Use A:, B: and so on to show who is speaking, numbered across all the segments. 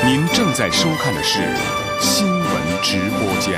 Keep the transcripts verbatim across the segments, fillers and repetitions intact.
A: 您正在收看的是新闻直播间。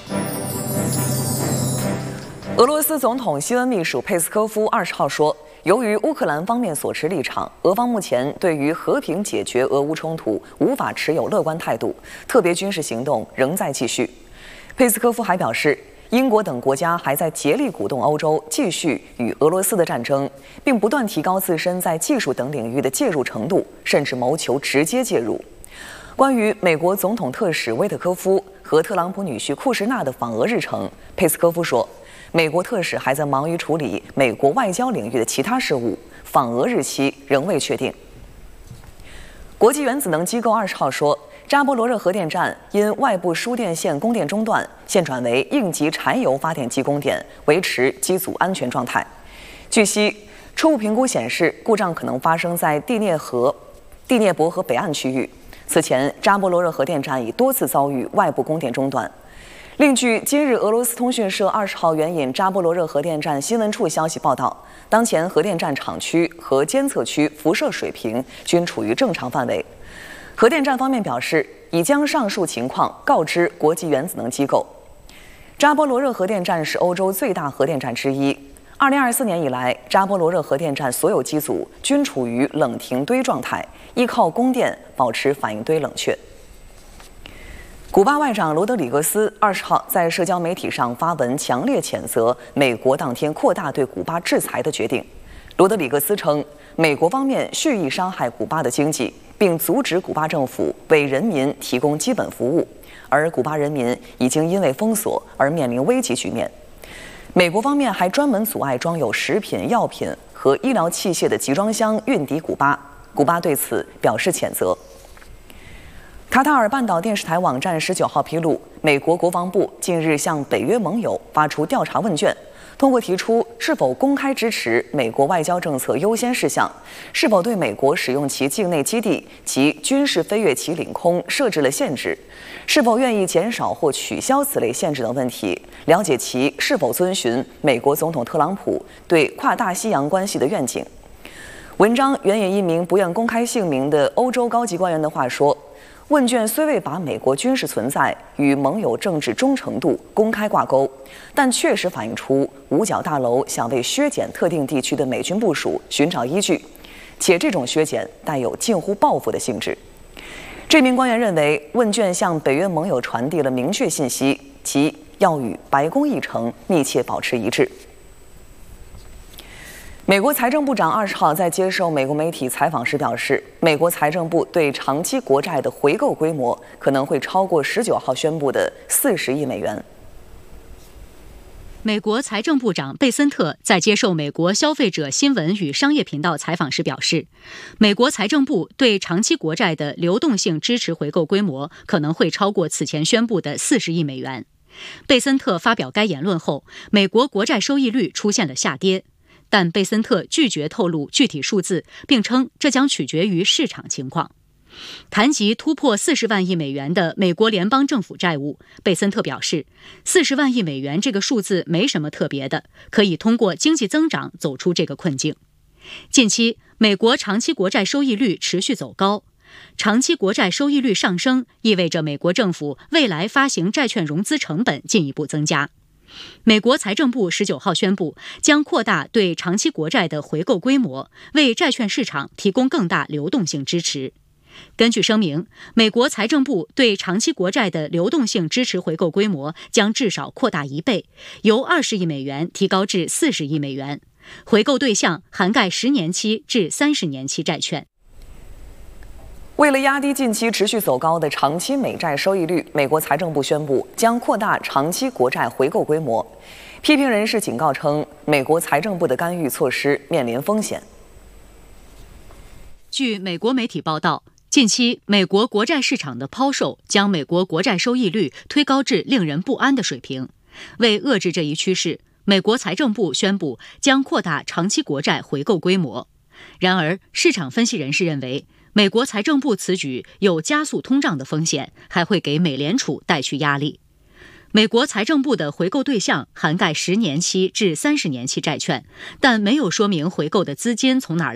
B: 俄罗斯总统新闻秘书佩斯科夫二十号说，由于乌克兰方面所持立场，俄方目前对于和平解决俄乌冲突无法持有乐观态度，特别军事行动仍在继续。佩斯科夫还表示，英国等国家还在竭力鼓动欧洲继续与俄罗斯的战争，并不断提高自身在技术等领域的介入程度，甚至谋求直接介入。关于美国总统特使威特科夫和特朗普女婿库什纳的访俄日程，佩斯科夫说，美国特使还在忙于处理美国外交领域的其他事务，访俄日期仍未确定。国际原子能机构二十号说，扎波罗热核电站因外部输电线供电中断，现转为应急柴油发电机供电，维持机组安全状态。据悉，初步评估显示，故障可能发生在第聂河、第聂伯河北岸区域。此前，扎波罗热核电站已多次遭遇外部供电中断。另据今日俄罗斯通讯社二十号援引扎波罗热核电站新闻处消息报道，当前核电站厂区和监测区辐射水平均处于正常范围。核电站方面表示，已将上述情况告知国际原子能机构。扎波罗热核电站是欧洲最大核电站之一。二零二四年以来，扎波罗热核电站所有机组均处于冷停堆状态，依靠供电保持反应堆冷却。古巴外长罗德里格斯二十号在社交媒体上发文，强烈谴责美国当天扩大对古巴制裁的决定。罗德里格斯称，美国方面蓄意伤害古巴的经济，并阻止古巴政府为人民提供基本服务，而古巴人民已经因为封锁而面临危急局面。美国方面还专门阻碍装有食品、药品和医疗器械的集装箱运抵古巴，古巴对此表示谴责。卡塔尔半岛电视台网站十九号披露，美国国防部近日向北约盟友发出调查问卷，通过提出是否公开支持美国外交政策优先事项，是否对美国使用其境内基地及军事飞越其领空设置了限制，是否愿意减少或取消此类限制等问题，了解其是否遵循美国总统特朗普对跨大西洋关系的愿景。文章援引一名不愿公开姓名的欧洲高级官员的话说，问卷虽未把美国军事存在与盟友政治忠诚度公开挂钩，但确实反映出五角大楼想为削减特定地区的美军部署寻找依据，且这种削减带有近乎报复的性质。这名官员认为，问卷向北约盟友传递了明确信息，即要与白宫议程密切保持一致。美国财政部长二十号在接受美国媒体采访时表示，美国财政部对长期国债的回购规模可能会超过十九号宣布的四十亿美元。
C: 美国财政部长贝森特在接受美国消费者新闻与商业频道采访时表示，美国财政部对长期国债的流动性支持回购规模可能会超过此前宣布的四十亿美元。贝森特发表该言论后，美国国债收益率出现了下跌。但贝森特拒绝透露具体数字，并称这将取决于市场情况。谈及突破四十万亿美元的美国联邦政府债务，贝森特表示，四十万亿美元这个数字没什么特别的，可以通过经济增长走出这个困境。近期，美国长期国债收益率持续走高。长期国债收益率上升，意味着美国政府未来发行债券融资成本进一步增加。美国财政部十九号宣布，将扩大对长期国债的回购规模，为债券市场提供更大流动性支持。根据声明，美国财政部对长期国债的流动性支持回购规模将至少扩大一倍，由二十亿美元提高至四十亿美元。回购对象涵盖十年期至三十年期债券。
B: 为了压低近期持续走高的长期美债收益率，美国财政部宣布将扩大长期国债回购规模。批评人士警告称，美国财政部的干预措施面临风险。
C: 据美国媒体报道，近期美国国债市场的抛售将美国国债收益率推高至令人不安的水平。为遏制这一趋势，美国财政部宣布将扩大长期国债回购规模。然而，市场分析人士认为，美国财政部此举有加速通胀的风险，还会给美联储带去压力。美国财政部的回购对象涵盖十年期至三十年期债券，但没有说明回购的资金从哪儿来。